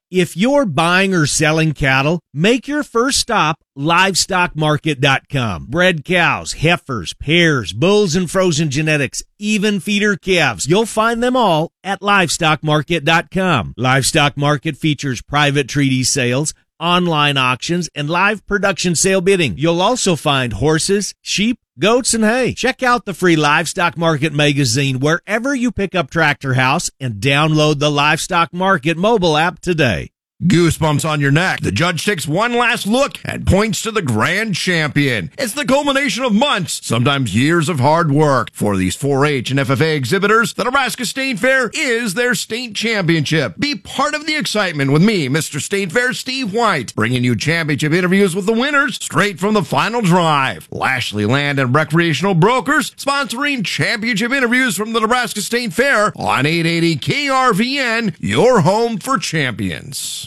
If you're buying or selling cattle, make your first stop LivestockMarket.com. Bred cows, heifers, pairs, bulls, and frozen genetics, even feeder calves. You'll find them all at LivestockMarket.com. Livestock Market features private treaty sales, online auctions, and live production sale bidding. You'll also find horses, sheep, goats, and hay. Check out the free Livestock Market magazine wherever you pick up Tractor House and download the Livestock Market mobile app today. Goosebumps on your neck. The judge takes one last look and points to the grand champion. It's the culmination of months, sometimes years of hard work. For these 4-H and FFA exhibitors, the Nebraska State Fair is their state championship. Be part of the excitement with me, Mr. State Fair Steve White, bringing you championship interviews with the winners straight from the final drive. Lashley Land and Recreational Brokers sponsoring championship interviews from the Nebraska State Fair on 880 KRVN, your home for champions.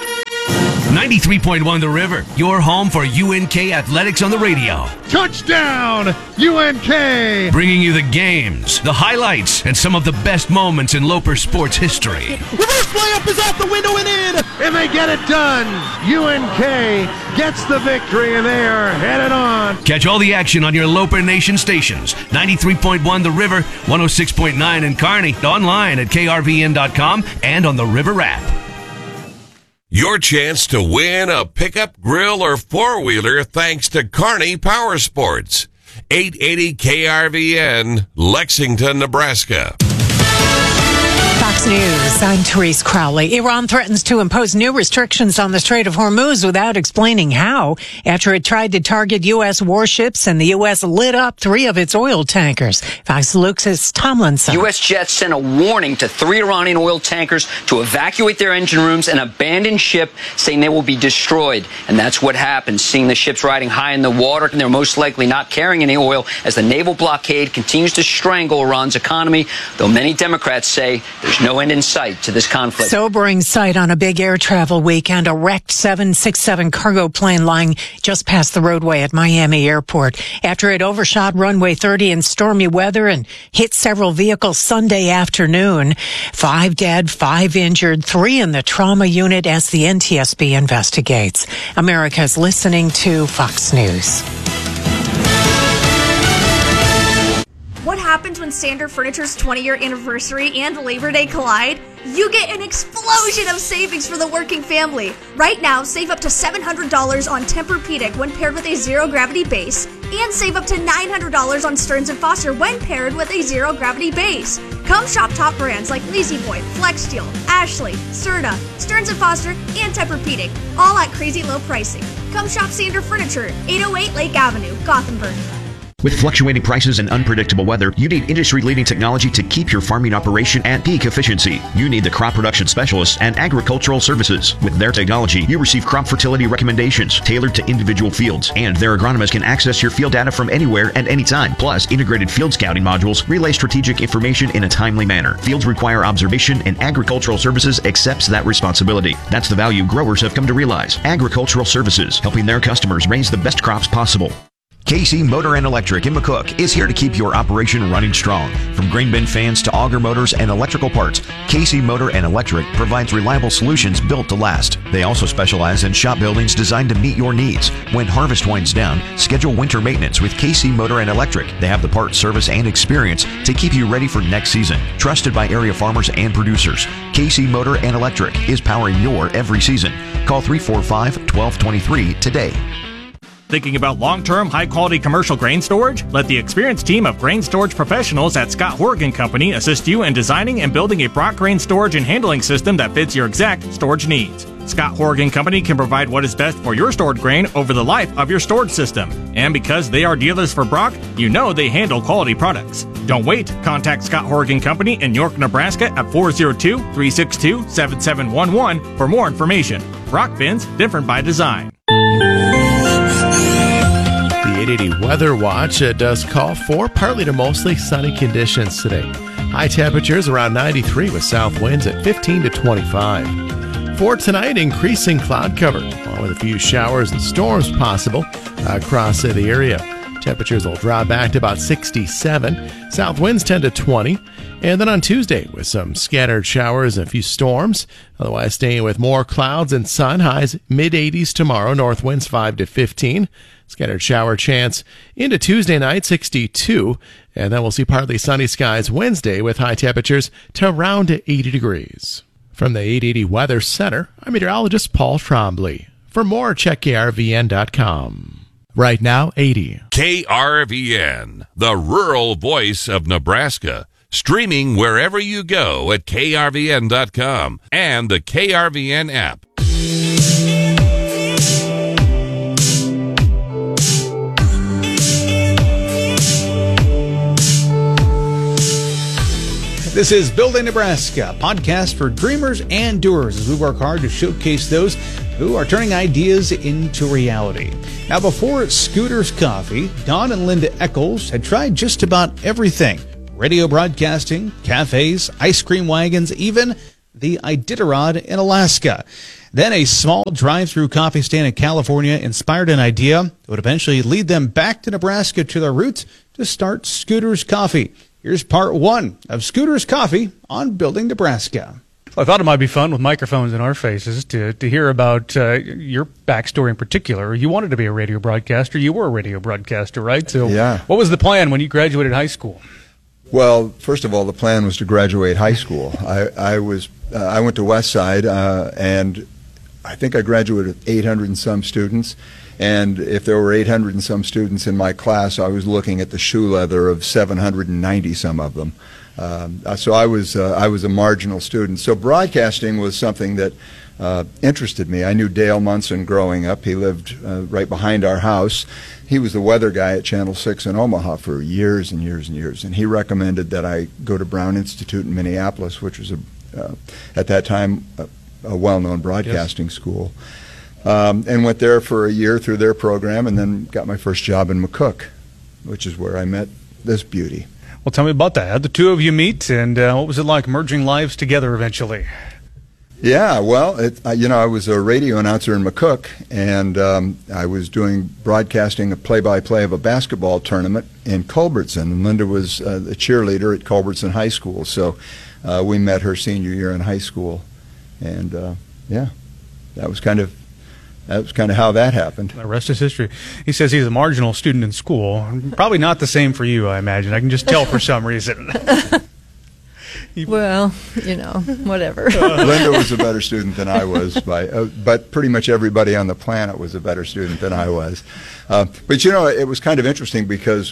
93.1 The River, your home for UNK Athletics on the radio. Touchdown, UNK! Bringing you the games, the highlights, and some of the best moments in Loper sports history. Reverse layup is out the window and in, and they get it done. UNK gets the victory, and they are headed on. Catch all the action on your Loper Nation stations. 93.1 The River, 106.9 in Kearney, online at krvn.com and on the River app. Your chance to win a pickup, grill, or four-wheeler thanks to Kearney Power Sports. 880 KRVN, Lexington, Nebraska. Fox News, I'm Therese Crowley. Iran threatens to impose new restrictions on the Strait of Hormuz without explaining how, after it tried to target U.S. warships and the U.S. lit up 3 of its oil tankers. Fox Lucas Tomlinson. U.S. jets sent a warning to 3 Iranian oil tankers to evacuate their engine rooms and abandon ship, saying they will be destroyed. And that's what happened, seeing the ships riding high in the water, and they're most likely not carrying any oil as the naval blockade continues to strangle Iran's economy, though many Democrats say there's no end in sight to this conflict. Sobering sight on a big air travel weekend. A wrecked 767 cargo plane lying just past the roadway at Miami Airport after it overshot runway 30 in stormy weather and hit several vehicles Sunday afternoon. 5 dead, 5 injured, 3 in the trauma unit as the NTSB investigates. America's listening to Fox News. What happens when Standard Furniture's 20-year anniversary and Labor Day collide? You get an explosion of savings for the working family. Right now, save up to $700 on Tempur-Pedic when paired with a zero-gravity base, and save up to $900 on Stearns & Foster when paired with a zero-gravity base. Come shop top brands like La-Z-Boy, Flexsteel, Ashley, Serta, Stearns & Foster, and Tempur-Pedic, all at crazy low pricing. Come shop Standard Furniture, 808 Lake Avenue, Gothenburg. With fluctuating prices and unpredictable weather, you need industry-leading technology to keep your farming operation at peak efficiency. You need the Crop Production Specialists and Agricultural Services. With their technology, you receive crop fertility recommendations tailored to individual fields, and their agronomists can access your field data from anywhere and anytime. Plus, integrated field scouting modules relay strategic information in a timely manner. Fields require observation, and Agricultural Services accepts that responsibility. That's the value growers have come to realize. Agricultural Services, helping their customers raise the best crops possible. KC Motor and Electric in McCook is here to keep your operation running strong. From grain bin fans to auger motors and electrical parts, KC Motor and Electric provides reliable solutions built to last. They also specialize in shop buildings designed to meet your needs. When harvest winds down, schedule winter maintenance with KC Motor and Electric. They have the parts, service, and experience to keep you ready for next season. Trusted by area farmers and producers, KC Motor and Electric is powering your every season. Call 345-1223 today. Thinking about long-term, high-quality commercial grain storage? Let the experienced team of grain storage professionals at Scott Horgan Company assist you in designing and building a Brock grain storage and handling system that fits your exact storage needs. Scott Horgan Company can provide what is best for your stored grain over the life of your storage system. And because they are dealers for Brock, you know they handle quality products. Don't wait. Contact Scott Horgan Company in York, Nebraska at 402-362-7711 for more information. Brock bins, different by design. 880 Weather Watch does call for partly to mostly sunny conditions today. High temperatures around 93 with south winds at 15 to 25. For tonight, increasing cloud cover, along with a few showers and storms possible across the area. Temperatures will drop back to about 67. South winds 10 to 20. And then on Tuesday, with some scattered showers and a few storms. Otherwise, staying with more clouds and sun. Highs mid-80s tomorrow. North winds 5 to 15. Scattered shower chance into Tuesday night, 62. And then we'll see partly sunny skies Wednesday with high temperatures to around 80 degrees. From the 880 Weather Center, I'm meteorologist Paul Trombley. For more, check KRVN.com. Right now, 80. KRVN, the rural voice of Nebraska. Streaming wherever you go at KRVN.com and the KRVN app. This is Building Nebraska, a podcast for dreamers and doers as we work hard to showcase those who are turning ideas into reality. Now, before Scooters Coffee, Don and Linda Eccles had tried just about everything. Radio broadcasting, cafes, ice cream wagons, even the Iditarod in Alaska. Then a small drive-through coffee stand in California inspired an idea that would eventually lead them back to Nebraska to their roots to start Scooters Coffee. Here's part one of Scooters Coffee on Building Nebraska. I thought it might be fun with microphones in our faces to hear about your backstory in particular. You wanted to be a radio broadcaster. You were a radio broadcaster, right? So yeah. What was the plan when you graduated high school? Well, first of all, the plan was to graduate high school. I went to Westside, and I think I graduated with 800 and some students. And if there were 800 and some students in my class, I was looking at the shoe leather of 790 some of them. So I was a marginal student. So broadcasting was something that interested me. I knew Dale Munson growing up. He lived right behind our house. He was the weather guy at Channel 6 in Omaha for years and years and years. And he recommended that I go to Brown Institute in Minneapolis, which was, at that time, a well-known broadcasting school. And went there for a year through their program, and then got my first job in McCook, which is where I met this beauty. Well, tell me about that. How'd the two of you meet, and what was it like merging lives together eventually? Yeah, well, I was a radio announcer in McCook, and I was doing broadcasting a play-by-play of a basketball tournament in Culbertson, and Linda was the cheerleader at Culbertson High School, so we met her senior year in high school, and that was kind of how that happened. The rest is history. He says he's a marginal student in school. Probably not the same for you, I imagine. I can just tell for some reason. Well, whatever. Linda was a better student than I was, but pretty much everybody on the planet was a better student than I was. But it was kind of interesting because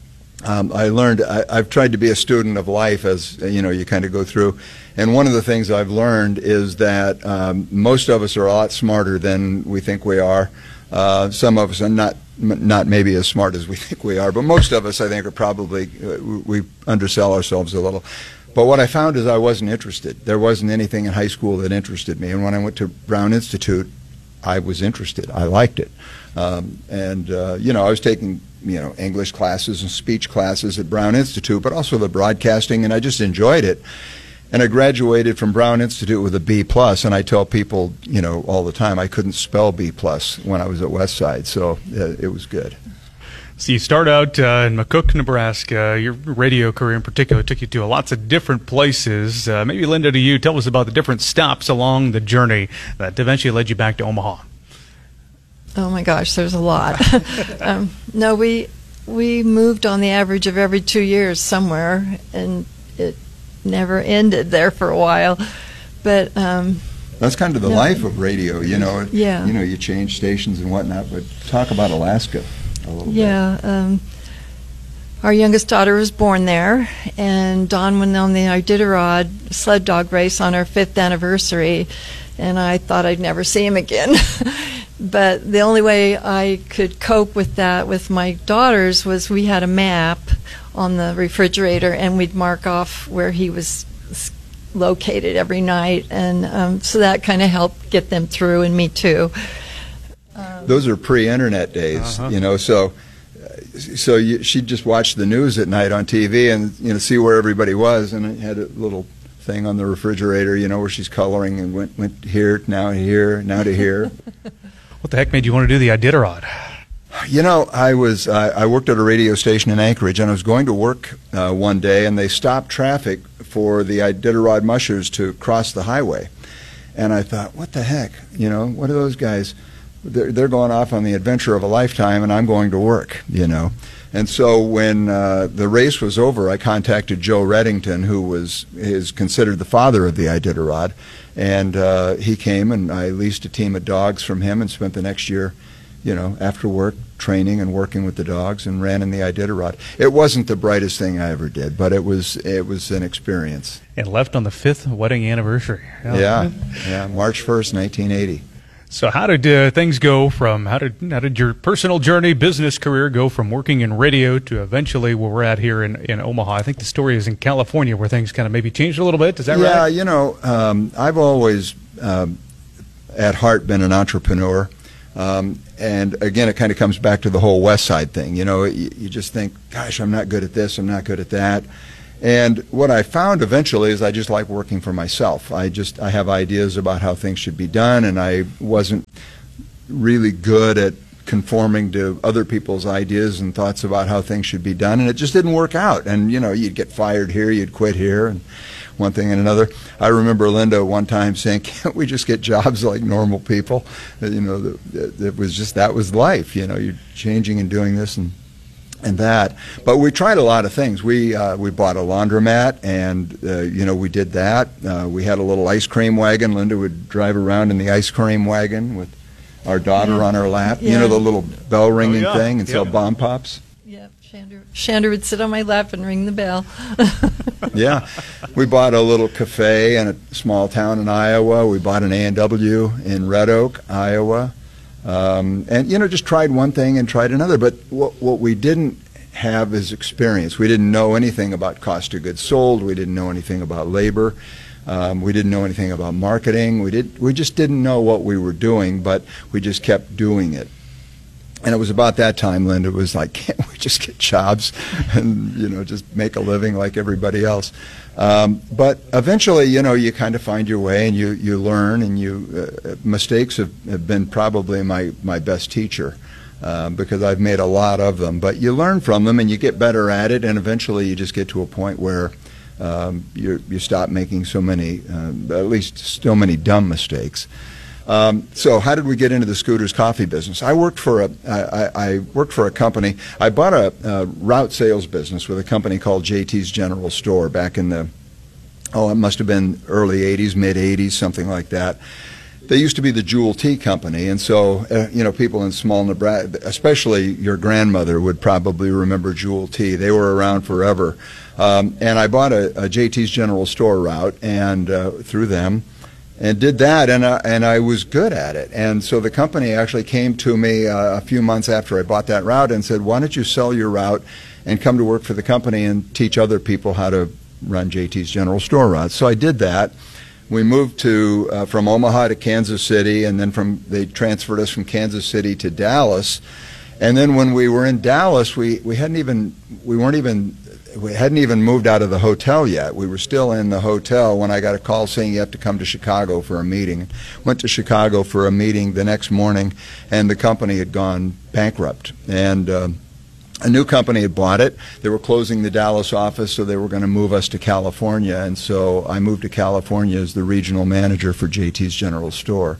I learned, I've tried to be a student of life as, you kind of go through. And one of the things I've learned is that most of us are a lot smarter than we think we are. Some of us are not maybe as smart as we think we are, but most of us, I think, are probably, we undersell ourselves a little. But what I found is I wasn't interested. There wasn't anything in high school that interested me. And when I went to Brown Institute, I was interested. I liked it. I was taking, English classes and speech classes at Brown Institute, but also the broadcasting, and I just enjoyed it. And I graduated from Brown Institute with a B+, and I tell people, all the time, I couldn't spell B+ when I was at Westside, so it was good. So you start out in McCook, Nebraska. Your radio career in particular took you to lots of different places. Maybe, Linda, to you, tell us about the different stops along the journey that eventually led you back to Omaha. Oh, my gosh, there's a lot. No, we moved on the average of every 2 years somewhere, and it never ended there for a while. But that's kind of the life of radio, Yeah. You change stations and whatnot, but talk about Alaska a little bit. Yeah. Our youngest daughter was born there, and Dawn went on the Iditarod sled dog race on our 5th anniversary, and I thought I'd never see him again. But the only way I could cope with that with my daughters was we had a map on the refrigerator, and we'd mark off where he was located every night, and so that kind of helped get them through, and me too. Those are pre-internet days, so she'd just watch the news at night on TV and see where everybody was, and it had a little thing on the refrigerator, where she's coloring and went here, now to here. What the heck made you want to do the Iditarod? You know, I worked at a radio station in Anchorage, and I was going to work one day, and they stopped traffic for the Iditarod mushers to cross the highway. And I thought, what the heck? You know, what are those guys? They're going off on the adventure of a lifetime, and I'm going to work, you know. And so when the race was over, I contacted Joe Reddington, who is considered the father of the Iditarod. And he came, and I leased a team of dogs from him and spent the next year, you know, after work, training and working with the dogs, and ran in the Iditarod. It wasn't the brightest thing I ever did, but it was an experience. And left on the 5th wedding anniversary. Yeah, March 1st, 1980. So how did things go from, how did your personal journey, business career go from working in radio to eventually where we're at here in Omaha? I think the story is in California where things kind of maybe changed a little bit. Is that right? Yeah, you know, I've always at heart been an entrepreneur. And again, it kind of comes back to the whole West Side thing. You know, you just think, gosh, I'm not good at this, I'm not good at that. And what I found eventually is I just like working for myself. I have ideas about how things should be done, and I wasn't really good at conforming to other people's ideas and thoughts about how things should be done, and it just didn't work out. And, you know, you'd get fired here, you'd quit here, and one thing and another. I remember Linda one time saying, can't we just get jobs like normal people? You know, it was just, that was life. You know, you're changing and doing this and that. But we tried a lot of things. We bought a laundromat, and, you know, we did that. We had a little ice cream wagon. Linda would drive around in the ice cream wagon with our daughter on her lap. Yeah. You know, the little bell ringing thing, and sell bomb pops. Yep, Shander would sit on my lap and ring the bell. Yeah. We bought a little cafe in a small town in Iowa. We bought an A&W in Red Oak, Iowa. And, you know, just tried one thing and tried another. But what we didn't have is experience. We didn't know anything about cost of goods sold. We didn't know anything about labor. We didn't know anything about marketing. We just didn't know what we were doing, but we just kept doing it. And it was about that time, Linda was like, can't we just get jobs and, you know, just make a living like everybody else? But eventually, you know, you kind of find your way, and you learn, and mistakes have been probably my best teacher, because I've made a lot of them. But you learn from them, and you get better at it, and eventually you just get to a point where you stop making so many, at least so many dumb mistakes. So how did we get into the Scooters coffee business? I worked for a company. I bought a route sales business with a company called JT's General Store back in it must have been early 80s, mid 80s, something like that. They used to be the Jewel Tea Company, and so, you know, people in small Nebraska, especially your grandmother, would probably remember Jewel Tea. They were around forever. And I bought a JT's General Store route and through them, and did that, and I was good at it. And so the company actually came to me a few months after I bought that route and said, why don't you sell your route and come to work for the company and teach other people how to run JT's General Store routes? So I did that. We moved from Omaha to Kansas City, and then they transferred us from Kansas City to Dallas. And then when we were in Dallas, we hadn't even moved out of the hotel yet. We were still in the hotel when I got a call saying you have to come to Chicago for a meeting. Went to Chicago for a meeting the next morning, and the company had gone bankrupt. And a new company had bought it. They were closing the Dallas office, so they were going to move us to California. And so I moved to California as the regional manager for JT's General Store.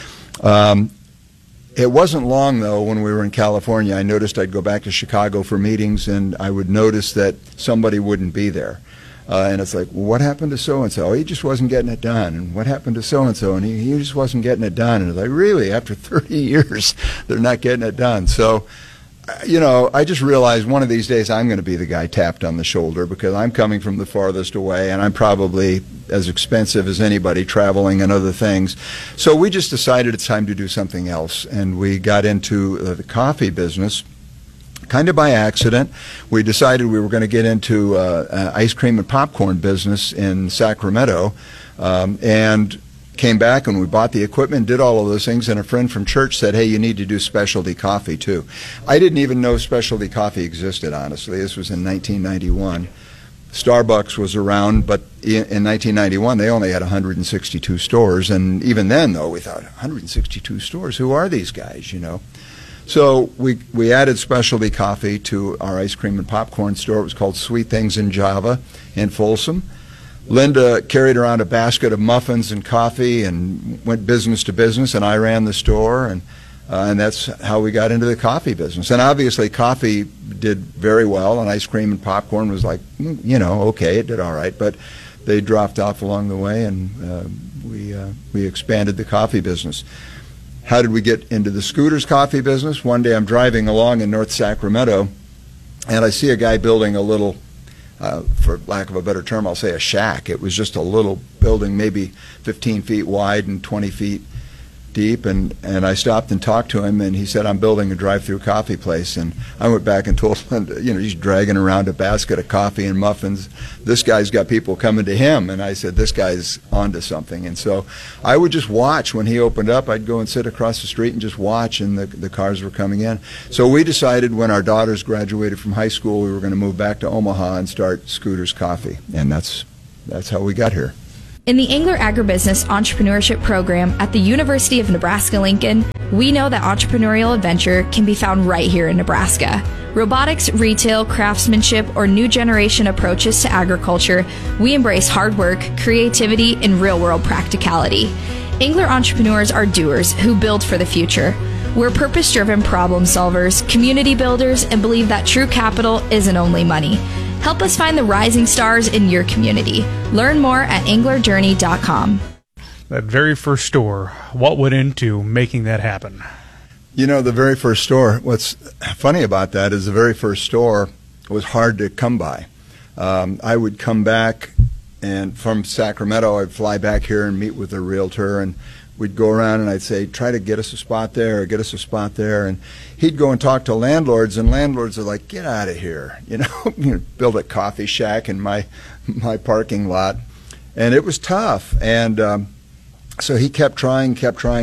It wasn't long, though, when we were in California. I noticed I'd go back to Chicago for meetings, and I would notice that somebody wouldn't be there. And it's like, well, what happened to so-and-so? Oh, he just wasn't getting it done. And what happened to so-and-so? And he just wasn't getting it done. And it's like, really? After 30 years, they're not getting it done. So, you know, I just realized one of these days I'm going to be the guy tapped on the shoulder, because I'm coming from the farthest away, and I'm probably as expensive as anybody traveling and other things. So we just decided it's time to do something else, and we got into the coffee business kind of by accident. We decided we were going to get into ice cream and popcorn business in Sacramento, and came back and we bought the equipment, did all of those things, and a friend from church said, hey, you need to do specialty coffee too. I didn't even know specialty coffee existed, honestly. This was in 1991. Starbucks was around, but in 1991 they only had 162 stores, and even then, though, we thought, 162 stores, who are these guys, you know? So we added specialty coffee to our ice cream and popcorn store. It was called Sweet Things in Java in Folsom. Linda carried around a basket of muffins and coffee and went business to business, and I ran the store, and that's how we got into the coffee business. And obviously coffee did very well, and ice cream and popcorn was like, okay, it did all right, but they dropped off along the way, and we expanded the coffee business. How did we get into the Scooters coffee business? One day I'm driving along in North Sacramento, and I see a guy building a little, for lack of a better term, I'll say a shack. It was just a little building, maybe 15 feet wide and 20 feet deep, and I stopped and talked to him, and he said, I'm building a drive-through coffee place. And I went back and told him, he's dragging around a basket of coffee and muffins. This guy's got people coming to him, and I said, this guy's onto something. And so I would just watch when he opened up. I'd go and sit across the street and just watch, and the cars were coming in. So we decided when our daughters graduated from high school, we were going to move back to Omaha and start Scooters Coffee, and that's how we got here. In the Engler Agribusiness Entrepreneurship Program at the University of Nebraska-Lincoln, we know that entrepreneurial adventure can be found right here in Nebraska. Robotics, retail, craftsmanship, or new generation approaches to agriculture, we embrace hard work, creativity, and real-world practicality. Engler entrepreneurs are doers who build for the future. We're purpose-driven problem solvers, community builders, and believe that true capital isn't only money. Help us find the rising stars in your community. Learn more at anglerjourney.com. That very first store, what went into making that happen? The very first store, what's funny about that is the very first store was hard to come by. I would come back, and from Sacramento, I'd fly back here and meet with a realtor, and we'd go around and I'd say, try to get us a spot there or get us a spot there. And he'd go and talk to landlords, and landlords are like, get out of here. Build a coffee shack in my parking lot. And it was tough. And so he kept trying.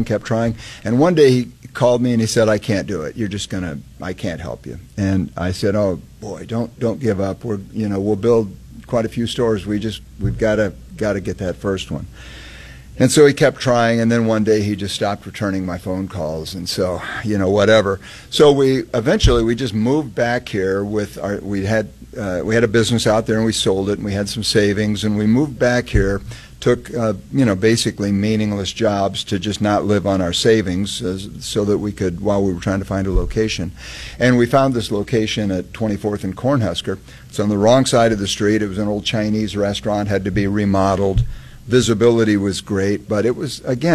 And one day he called me and he said, I can't do it. I can't help you. And I said, oh boy, don't give up. We'll build quite a few stores. We've got to get that first one. And so he kept trying, and then one day he just stopped returning my phone calls, and so, whatever. So we just moved back here with we had a business out there, and we sold it, and we had some savings, and we moved back here, took, basically meaningless jobs to just not live on our savings so that we could, while we were trying to find a location. And we found this location at 24th and Cornhusker. It's on the wrong side of the street. It was an old Chinese restaurant, had to be remodeled. Visibility was great, but we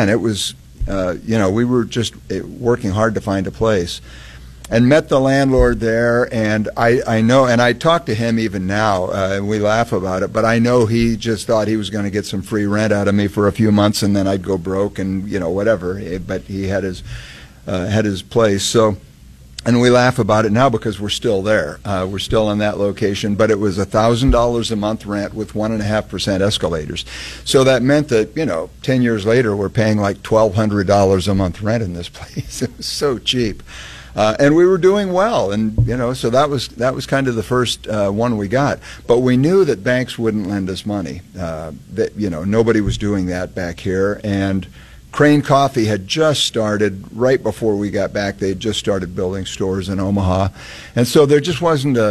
were just working hard to find a place, and met the landlord there. And I know, and I talk to him even now, and we laugh about it, but I know he just thought he was going to get some free rent out of me for a few months, and then I'd go broke, and whatever. But he had his place. So. And we laugh about it now because we're still there. We're still in that location, but it was $1,000 a month rent with 1.5% escalators. So that meant that 10 years later we're paying like $1,200 a month rent in this place. It was so cheap, and we were doing well. And so that was kind of the first one we got. But we knew that banks wouldn't lend us money. That nobody was doing that back here, and Crane Coffee had just started right before we got back. They had just started building stores in Omaha, and so there just wasn't a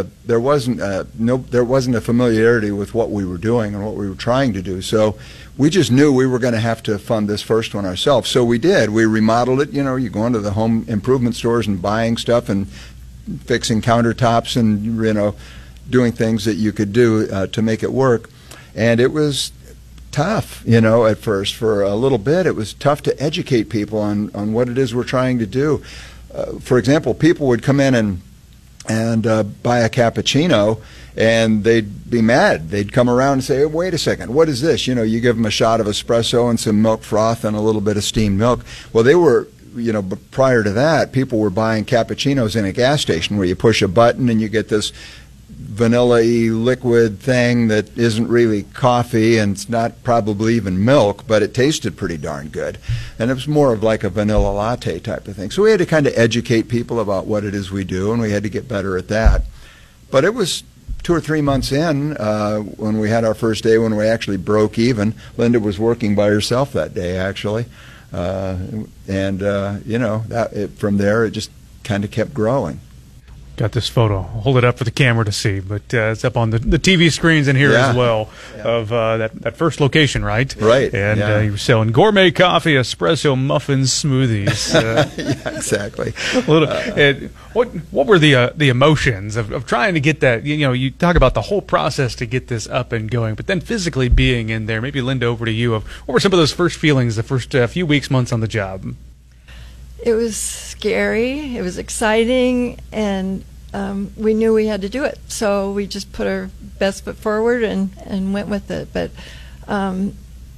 familiarity with what we were doing and what we were trying to do. So we just knew we were going to have to fund this first one ourselves. So we did. We remodeled it. You go into the home improvement stores and buying stuff and fixing countertops and doing things that you could do to make it work, and it was tough, at first. For a little bit, it was tough to educate people on what it is we're trying to do. For example, people would come in and buy a cappuccino, and they'd be mad. They'd come around and say, wait a second, what is this? You give them a shot of espresso and some milk froth and a little bit of steamed milk. Well, they were, but prior to that, people were buying cappuccinos in a gas station where you push a button and you get this vanilla-y liquid thing that isn't really coffee, and it's not probably even milk, but it tasted pretty darn good. And it was more of like a vanilla latte type of thing. So we had to kind of educate people about what it is we do, and we had to get better at that. But it was 2 or 3 months in when we had our first day, when we actually broke even. Linda was working by herself that day, actually. From there, it just kind of kept growing. Got this photo. I'll hold it up for the camera to see, but it's up on the TV screens in here as well of that first location, right? Right. And you were selling gourmet coffee, espresso muffins, smoothies. Yeah, exactly. What were the emotions of trying to get that? You talk about the whole process to get this up and going, but then physically being in there. Maybe Linda, over to you. What were some of those first feelings, the first few weeks, months on the job? It was scary. It was exciting, and we knew we had to do it. So we just put our best foot forward and went with it. But I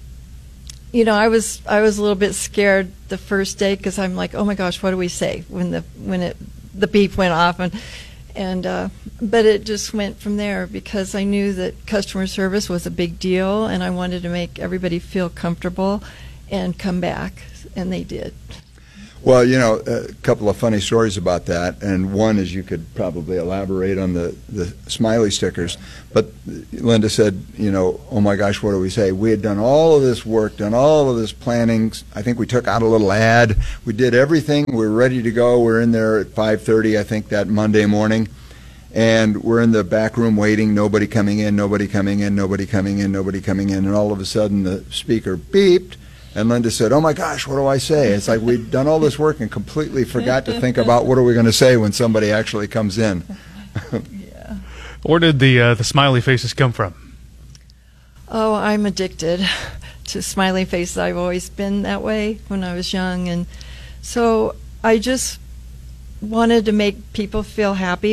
was a little bit scared the first day because I'm like, oh my gosh, what do we say when the beep went off, but it just went from there because I knew that customer service was a big deal, and I wanted to make everybody feel comfortable and come back, and they did. Well, a couple of funny stories about that, and one is you could probably elaborate on the smiley stickers. But Linda said, oh my gosh, what do we say? We had done all of this work, done all of this planning. I think we took out a little ad. We did everything. We were ready to go. We're in there at 5:30, I think, that Monday morning. And we're in the back room waiting, nobody coming in, nobody coming in, nobody coming in, nobody coming in. And all of a sudden the speaker beeped. And Linda said, oh my gosh, what do I say? It's like we'd done all this work and completely forgot to think about what are we going to say when somebody actually comes in. Yeah. Where did the smiley faces come from? Oh, I'm addicted to smiley faces. I've always been that way when I was young. And so I just wanted to make people feel happy